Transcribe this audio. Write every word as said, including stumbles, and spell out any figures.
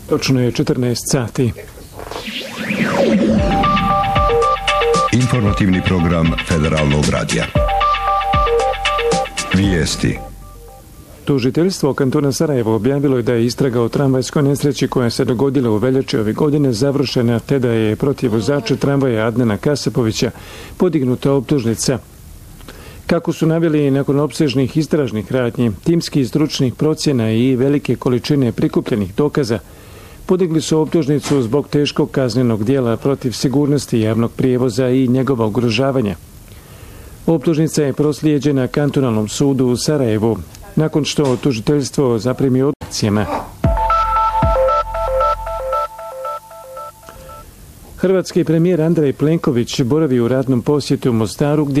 Točno je četrnaest sati. Informativni program Federalnog radija. Vijesti. Tužiteljstvo kantona Sarajevo objavilo je da je istraga o tramvajskoj nesreći koja se dogodila u veljači ove godine završena, te da je protiv vozača tramvaja Adnana Kasapovića podignuta optužnica. Kako su naveli, nakon opsežnih istražnih radnji, timskih stručnih procjena i velike količine prikupljenih dokaza, podigli su optužnicu zbog teškog kaznenog dijela protiv sigurnosti javnog prijevoza i njegova ugrožavanja. Optužnica je proslijeđena kantonalnom sudu u Sarajevu, nakon što tužiteljstvo zaprimi odlucijama. Hrvatski premijer Andrej Plenković boravi u radnom posjetu u Mostaru, gdje